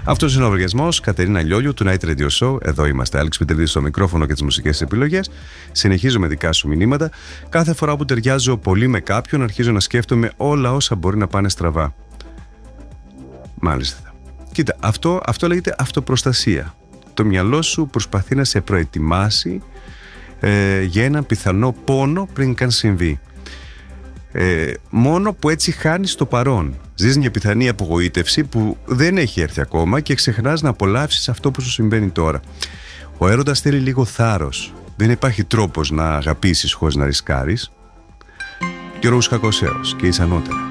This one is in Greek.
Αυτός είναι ο λογαριασμός Κατερίνα Λιόλιου του Night Radio Show. Εδώ είμαστε, Άλεξ Πιτρίδης στο μικρόφωνο και τις μουσικές επιλογές. Συνεχίζω με δικά σου μηνύματα. Κάθε φορά που ταιριάζω πολύ με κάποιον, αρχίζω να σκέφτομαι όλα όσα μπορεί να πάνε στραβά. Μάλιστα. Κοίτα, αυτό λέγεται αυτοπροστασία. Το μυαλό σου προσπαθεί να σε προετοιμάσει για έναν πιθανό πόνο πριν καν συμβεί. Μόνο που έτσι χάνεις το παρόν. Ζεις μια πιθανή απογοήτευση που δεν έχει έρθει ακόμα και ξεχνάς να απολαύσεις αυτό που σου συμβαίνει τώρα. Ο έρωτας θέλει λίγο θάρρος. Δεν υπάρχει τρόπος να αγαπήσεις χωρίς να ρισκάρεις. Γιώργος Κακοσέος και εις ανώτερα.